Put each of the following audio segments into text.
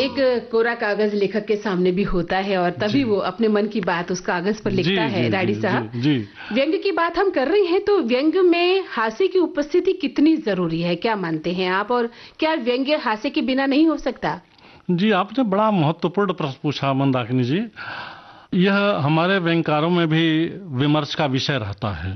एक कोरा कागज लेखक के सामने भी होता है और तभी वो अपने मन की बात उस कागज पर लिखता है। राडी साहब, व्यंग की बात हम कर रहे हैं तो व्यंग में हास्य की उपस्थिति कितनी जरूरी है, क्या मानते हैं आप? और क्या व्यंग हास्य के बिना नहीं हो सकता? जी, आपने बड़ा महत्वपूर्ण प्रश्न पूछा मंदाकिनी जी। यह हमारे व्यंगकारों में भी विमर्श का विषय रहता है।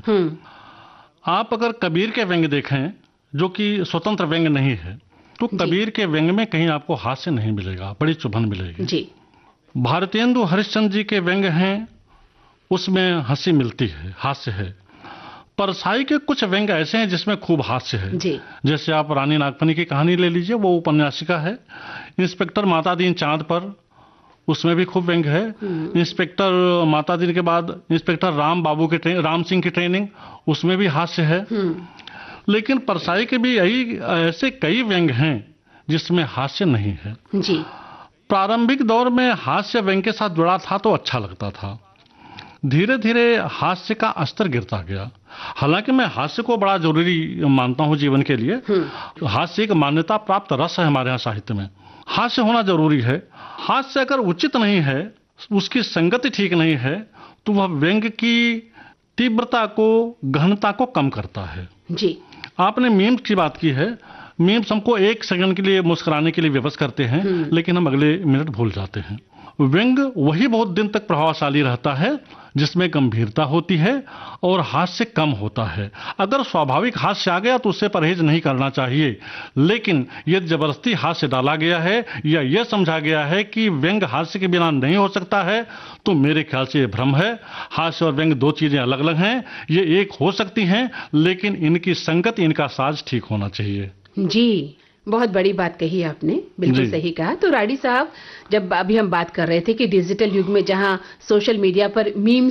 आप अगर कबीर के व्यंग देखें जो कि स्वतंत्र व्यंग नहीं है, तो कबीर के व्यंग में कहीं आपको हास्य नहीं मिलेगा, बड़ी चुभन मिलेगी जी। भारतेंदु हरिश्चंद्र जी के व्यंग हैं, उसमें हंसी मिलती है, हास्य है। परसाई के कुछ व्यंग ऐसे हैं जिसमें खूब हास्य है जी। जैसे आप रानी नागफनी की कहानी ले लीजिए, वो उपन्यासिका है। इंस्पेक्टर मातादीन चांद पर, उसमें भी खूब व्यंग है। इंस्पेक्टर मातादीन के बाद इंस्पेक्टर राम सिंह की ट्रेनिंग, उसमें भी हास्य है। लेकिन परसाई के भी यही ऐसे कई व्यंग हैं जिसमें हास्य नहीं है जी। प्रारंभिक दौर में हास्य व्यंग के साथ जुड़ा था तो अच्छा लगता था, धीरे धीरे हास्य का स्तर गिरता गया। हालांकि मैं हास्य को बड़ा जरूरी मानता हूं जीवन के लिए। हास्य एक मान्यता प्राप्त रस है हमारे यहाँ साहित्य में, हास्य होना जरूरी है। हास्य अगर उचित नहीं है, उसकी संगति ठीक नहीं है, तो वह व्यंग की तीव्रता को, गहनता को कम करता है जी। आपने मीम्स की बात की है। मीम्स हमको एक सेकंड के लिए मुस्कुराने के लिए विवश करते हैं, लेकिन हम अगले मिनट भूल जाते हैं। व्यंग वही बहुत दिन तक प्रभावशाली रहता है जिसमें गंभीरता होती है और हास्य कम होता है। अगर स्वाभाविक हास्य आ गया तो उससे परहेज नहीं करना चाहिए, लेकिन यदि जबरदस्ती हास्य डाला गया है या यह समझा गया है कि व्यंग हास्य के बिना नहीं हो सकता है, तो मेरे ख्याल से यह भ्रम है। हास्य और व्यंग दो चीजें अलग अलग हैं, ये एक हो सकती हैं, लेकिन इनकी संगति, इनका साज ठीक होना चाहिए जी। बहुत बड़ी बात कही आपने, बिल्कुल सही कहा। तो राडी साहब, जब अभी हम बात कर रहे थे कि डिजिटल युग में जहां सोशल मीडिया पर मीम्स